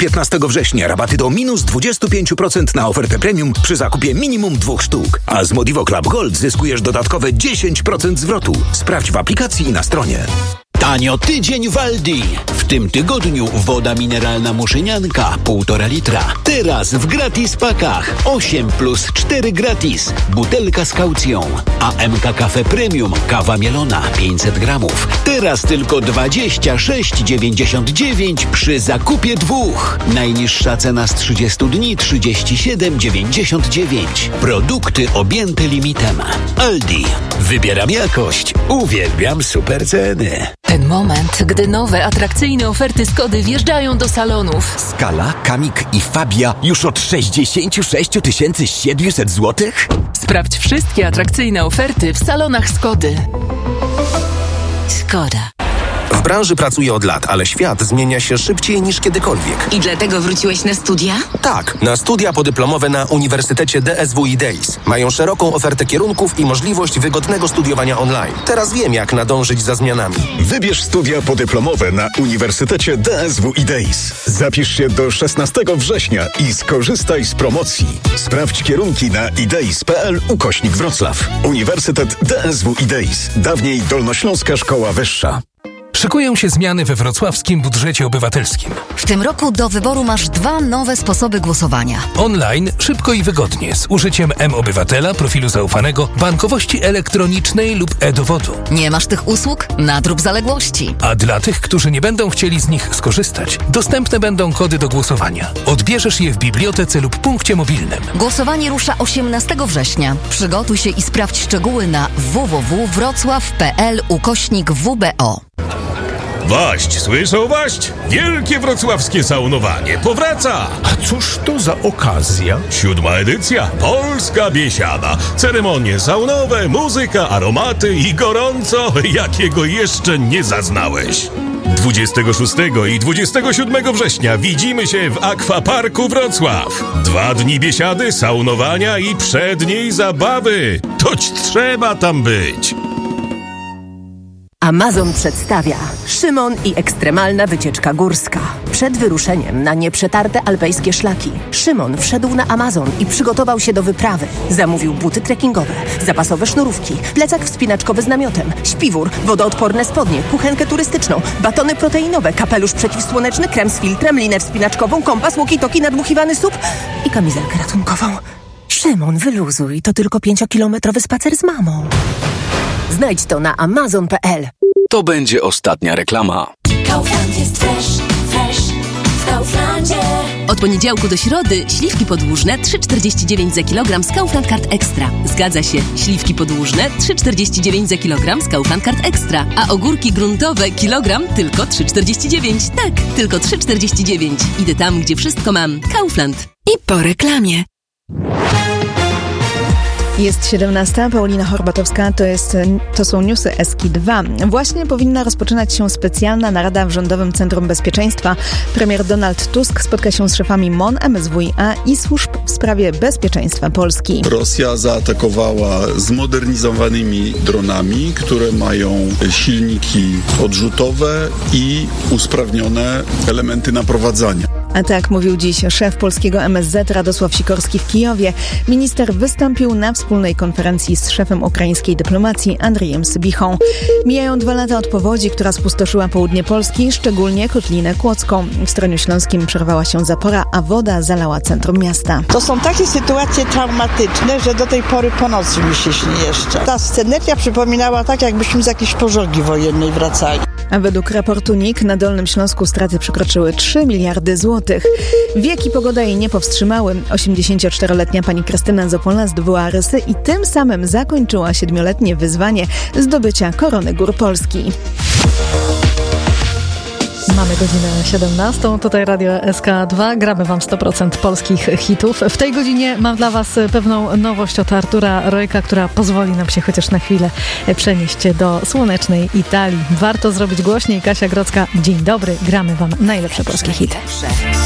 15 września rabaty do minus 25% na ofertę premium przy zakupie minimum 2 sztuk. A z Modivo Club Gold zyskujesz dodatkowe 10% zwrotu. Sprawdź w aplikacji i na stronie. Tanio tydzień w Aldi. W tym tygodniu woda mineralna Muszynianka 1,5 litra. Teraz w gratis pakach 8 plus 4 gratis. Butelka z kaucją. A MK Cafe Premium kawa mielona 500 gramów. Teraz tylko 26,99 przy zakupie 2. Najniższa cena z 30 dni 37,99. Produkty objęte limitem. Aldi. Wybieram jakość. Uwielbiam super ceny. Ten moment, gdy nowe, atrakcyjne oferty Skody wjeżdżają do salonów. Skala, Kamik i Fabia już od 66 700 zł? Sprawdź wszystkie atrakcyjne oferty w salonach Skody. Skoda. W branży pracuję od lat, ale świat zmienia się szybciej niż kiedykolwiek. I dlatego wróciłeś na studia? Tak, na studia podyplomowe na Uniwersytecie DSW i DEIS. Mają szeroką ofertę kierunków i możliwość wygodnego studiowania online. Teraz wiem, jak nadążyć za zmianami. Wybierz studia podyplomowe na Uniwersytecie DSW i DEIS. Zapisz się do 16 września i skorzystaj z promocji. Sprawdź kierunki na ideis.pl/Wrocław. Uniwersytet DSW i DEIS. Dawniej Dolnośląska Szkoła Wyższa. Szykują się zmiany we wrocławskim budżecie obywatelskim. W tym roku do wyboru masz 2 nowe sposoby głosowania. Online, szybko i wygodnie, z użyciem M-Obywatela, profilu zaufanego, bankowości elektronicznej lub e-dowodu. Nie masz tych usług? Nadrób zaległości. A dla tych, którzy nie będą chcieli z nich skorzystać, dostępne będą kody do głosowania. Odbierzesz je w bibliotece lub punkcie mobilnym. Głosowanie rusza 18 września. Przygotuj się i sprawdź szczegóły na www.wrocław.pl/WBO. Waść, słyszą waść? Wielkie wrocławskie saunowanie powraca! A cóż to za okazja? 7. edycja, Polska Biesiada. Ceremonie saunowe, muzyka, aromaty i gorąco, jakiego jeszcze nie zaznałeś. 26 i 27 września widzimy się w Akwaparku Wrocław. 2 dni biesiady, saunowania i przedniej zabawy. Toć trzeba tam być. Amazon przedstawia Szymon i ekstremalna wycieczka górska. Przed wyruszeniem na nieprzetarte alpejskie szlaki Szymon wszedł na Amazon i przygotował się do wyprawy. Zamówił buty trekkingowe, zapasowe sznurówki, plecak wspinaczkowy z namiotem, śpiwór, wodoodporne spodnie, kuchenkę turystyczną, batony proteinowe, kapelusz przeciwsłoneczny, krem z filtrem, linę wspinaczkową, kompas, walkie-talkie, nadmuchiwany SUP i kamizelkę ratunkową. Szymon, wyluzuj, to tylko 5-kilometrowy spacer z mamą. Znajdź to na amazon.pl. To będzie ostatnia reklama. Kaufland jest fresh w Kauflandzie. Od poniedziałku do środy śliwki podłużne 3,49 za kilogram z Kaufland Card Extra. Zgadza się, śliwki podłużne 3,49 za kilogram z Kaufland Card Extra. A ogórki gruntowe kilogram tylko 3,49. Tak, tylko 3,49. Idę tam, gdzie wszystko mam. Kaufland. I po reklamie. Jest 17, Paulina Horbatowska, to są newsy Eski 2. Właśnie powinna rozpoczynać się specjalna narada w Rządowym Centrum Bezpieczeństwa. Premier Donald Tusk spotka się z szefami MON, MSWiA i służb w sprawie bezpieczeństwa Polski. Rosja zaatakowała zmodernizowanymi dronami, które mają silniki odrzutowe i usprawnione elementy naprowadzania. A tak mówił dziś szef polskiego MSZ Radosław Sikorski w Kijowie. Minister wystąpił na wspólnej konferencji z szefem ukraińskiej dyplomacji Andrzejem Sybichą. Mijają 2 lata od powodzi, która spustoszyła południe Polski, szczególnie Kotlinę Kłodzką. W Stroniu Śląskim przerwała się zapora, a woda zalała centrum miasta. To są takie sytuacje traumatyczne, że do tej pory po nocy mi się śni jeszcze. Ta sceneria przypominała tak, jakbyśmy z jakiejś pożogi wojennej wracali. A według raportu NIK na Dolnym Śląsku straty przekroczyły 3 miliardy złotych. Wiek i pogoda jej nie powstrzymały. 84-letnia pani Krystyna z Opola zdobyła rysy i tym samym zakończyła 7-letnie wyzwanie zdobycia korony gór Polski. Mamy godzinę 17, tutaj Radio SK2, gramy wam 100% polskich hitów. W tej godzinie mam dla was pewną nowość od Artura Rojka, która pozwoli nam się chociaż na chwilę przenieść do słonecznej Italii. Warto zrobić głośniej. Kasia Grodzka, dzień dobry, gramy wam najlepsze polskie hity.